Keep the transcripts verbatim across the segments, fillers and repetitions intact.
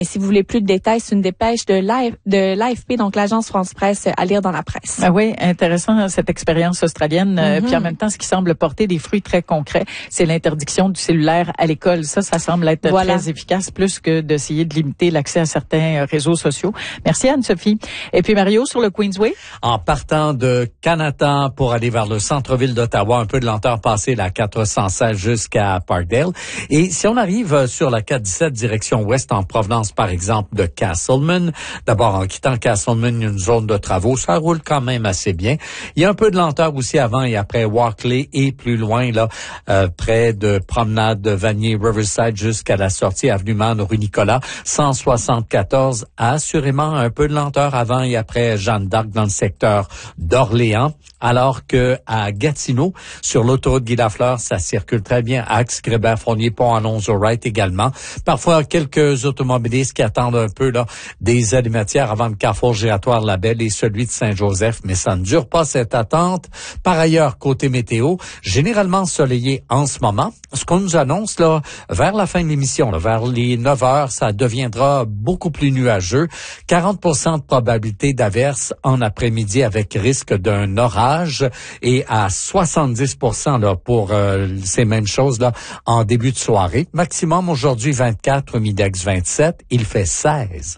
Et si vous voulez plus de détails, c'est une dépêche de l'A F, de l'A F P, donc l'Agence France-Presse, à lire dans la presse. Ah oui, intéressant cette expérience australienne. Mm-hmm. Puis en même temps, ce qui semble porter des fruits très concrets, c'est l'interdiction du cellulaire à l'école. Ça, ça semble être voilà. très efficace, plus que d'essayer de limiter l'accès à certains réseaux sociaux. Merci Anne-Sophie. Et puis Mario, sur le Queensway? En partant de Canada pour aller vers le centre-ville d'Ottawa, un peu de lenteur passée la quatre cent seize jusqu'à Parkdale. Et si on arrive sur la quatre dix-sept direction ouest en provenance, par exemple, de Castleman. D'abord, en quittant Castleman, il y a une zone de travaux. Ça roule quand même assez bien. Il y a un peu de lenteur aussi avant et après Walkley et plus loin, là, euh, près de promenade de Vanier Riverside jusqu'à la sortie avenue Man, rue Nicolas. cent soixante-quatorze, assurément un peu de lenteur avant et après Jeanne d'Arc dans le secteur d'Orléans. Alors que à Gatineau, sur l'autoroute Guy Lafleur, ça circule très bien. Axe, Grébert, Fournier, Pont-Alonzo-Wright également. Parfois, quelques automobilistes qui attendent un peu là des alimentières avant le carrefour giratoire Labelle et celui de Saint-Joseph, mais ça ne dure pas cette attente. Par ailleurs, côté météo, généralement ensoleillé en ce moment. Ce qu'on nous annonce là, vers la fin de l'émission, là, vers les neuf heures, ça deviendra beaucoup plus nuageux. quarante pour cent de probabilité d'averse en après-midi avec risque d'un orage. Et à soixante-dix pour cent là, pour euh, ces mêmes choses là en début de soirée. Maximum aujourd'hui vingt-quatre, Midex vingt-sept, il fait seize.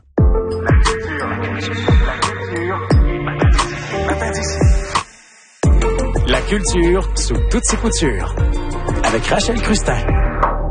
La culture sous toutes ses coutures. Avec Rachel Crustin.